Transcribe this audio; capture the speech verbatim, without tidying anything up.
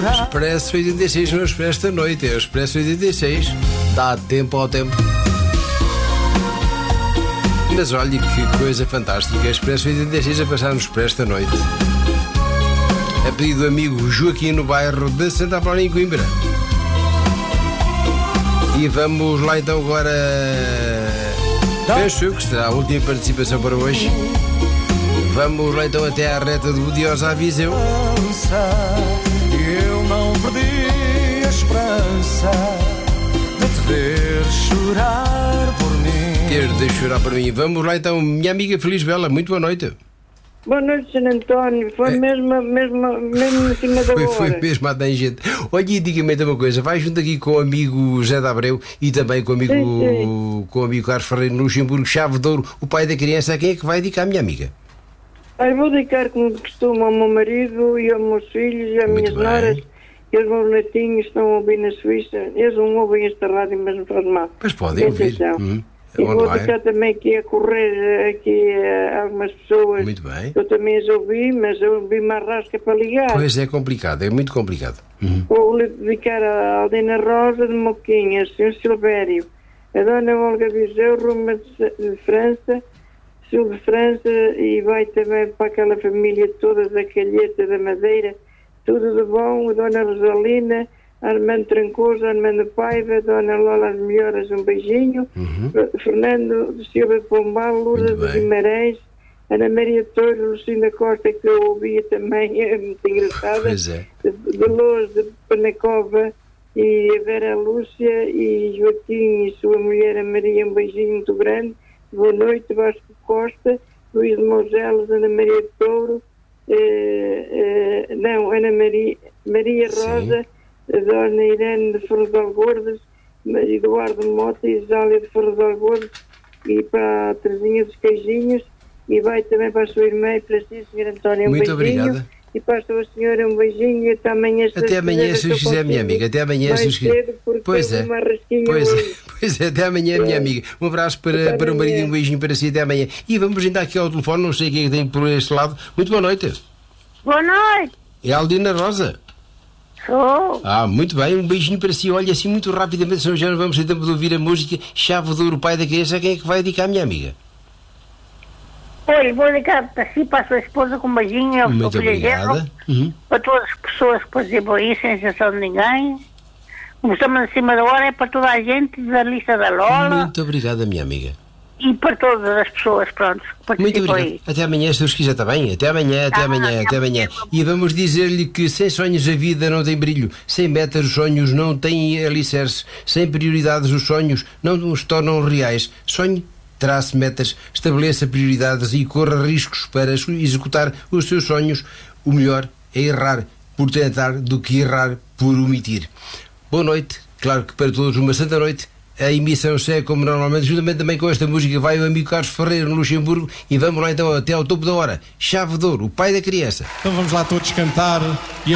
Expresso oitenta e seis no Expresso da Noite. É o Expresso oitenta e seis. Dá tempo ao tempo. Mas olha que coisa fantástica. Expresso oitenta e seis a passar no Expresso da Noite. A pedido do amigo Joaquim, no bairro de Santa Apolónia, em Coimbra. E vamos lá então agora. Penso eu que será a última participação para hoje. Vamos lá então até à reta de Bodiosa a Viseu. Eu não perdi a esperança de te ver chorar por mim. Ter de chorar por mim. Vamos lá então, minha amiga Feliz Bela, muito boa noite. Boa noite, Sr. António. Foi é. mesmo, mesmo, mesmo em cima da foi, hora. Foi mesmo a tangente. Olha, e diga-me então uma coisa. Vai junto aqui com o amigo José de Abreu e também com o amigo, sim, sim. Com o amigo Carlos Ferreira no Luxemburgo, Chave de Ouro, o pai da criança. A quem é que vai dedicar, minha amiga? Eu vou dedicar, como de costume, ao meu marido e aos meus filhos e às minhas noras. E os meus netinhos estão a ouvir na Suíça. Eles não ouvem esta rádio, mas não faz mal. Mas podem ouvir. Hum. E vou deixar também aqui a correr aqui a algumas pessoas. Muito bem. Eu também as ouvi, mas eu ouvi uma rasca para ligar. Pois é complicado, é muito complicado. Uhum. Vou dedicar a Aldina Rosa de Moquinha, a senhor Silvério, a Dona Olga Viseu, Roma de França, Sul de França, e vai também para aquela família toda da Calheta da Madeira. Tudo de bom, a Dona Rosalina, Armando Trancoso, Armando Paiva, Dona Lola as Melhoras, um beijinho. Uhum. Fernando de Silva Pombal, Lourdes de Guimarães, Ana Maria Touro, Lucinda Costa, que eu ouvia também, é muito engraçada. Pois é. De, de Lourdes de Panacova, e a Vera Lúcia e Joaquim e sua mulher a Maria, um beijinho muito grande. Boa noite, Vasco Costa, Luís de Mogelos, Ana Maria Touro, eh, eh, não, Ana Maria, Maria Rosa. Sim. A Dona Irene de Ferrosal Gordas, Eduardo Mota e Zália de Ferrosal Gordas, e para a Terezinha dos Queijinhos, e vai também para a sua irmã e para si, senhor António, um muito beijinho. Obrigada. E para a sua senhora um beijinho, e até amanhã. Até amanhã, se os quiser, minha amiga. Até amanhã, se os quiser. Pois é. Pois é. Pois é, até amanhã, é. Minha amiga. Um abraço para, para o marido e um beijinho para si, até amanhã. E vamos ainda aqui ao telefone, não sei quem é que tem por este lado. Muito boa noite. Boa noite. É a Aldina Rosa. Sou. Ah, muito bem, um beijinho para si. Olha, assim muito rapidamente, senão já não vamos ter tempo de ouvir a música Chave de Ouro, pai da criança. Quem é que vai dedicar a minha amiga? Olha, vou dedicar para si, para a sua esposa, com um beijinho ao muito obrigada. Uhum. Para todas as pessoas que participam aí, sem exceção de ninguém. Como estamos acima da hora, é para toda a gente da lista da Lola. Muito obrigada, minha amiga. E para todas as pessoas, pronto, que participam. Muito obrigado. Aí. Até amanhã, se Deus quiser, está bem? Até amanhã, até ah, amanhã, até amanhã. E vamos dizer-lhe que sem sonhos a vida não tem brilho, sem metas os sonhos não têm alicerce, sem prioridades os sonhos não os tornam reais. Sonhe, trace metas, estabeleça prioridades e corra riscos para executar os seus sonhos. O melhor é errar por tentar do que errar por omitir. Boa noite, claro que para todos uma santa noite. A emissão segue como normalmente, juntamente também com esta música vai o amigo Carlos Ferreira no Luxemburgo, e vamos lá então até ao topo da hora. Chave de Ouro, o pai da criança. Então vamos lá todos cantar. E